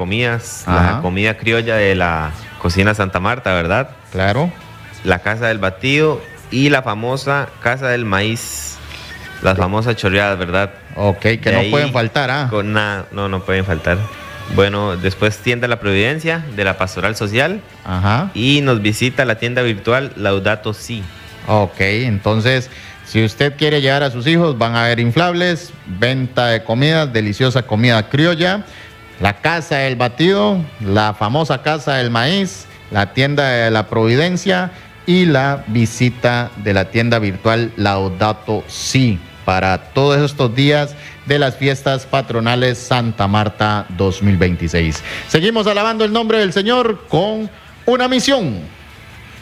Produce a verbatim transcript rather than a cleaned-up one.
Comidas, Ajá. la comida criolla de la cocina Santa Marta, ¿verdad? Claro. La Casa del Batido y la famosa Casa del Maíz, las famosas chorreadas, ¿verdad? Ok, que De no ahí, pueden faltar, ¿ah? Con nada, no, no pueden faltar. Bueno, después tienda La Providencia de la Pastoral Social Ajá. y nos visita la tienda virtual Laudato Si. Ok, entonces, si usted quiere llevar a sus hijos, van a haber inflables, venta de comidas, deliciosa comida criolla, la Casa del Batido, la famosa Casa del Maíz, la tienda de La Providencia y la visita de la tienda virtual Laudato Si para todos estos días de las fiestas patronales Santa Marta dos mil veintiséis. Seguimos alabando el nombre del Señor con una misión.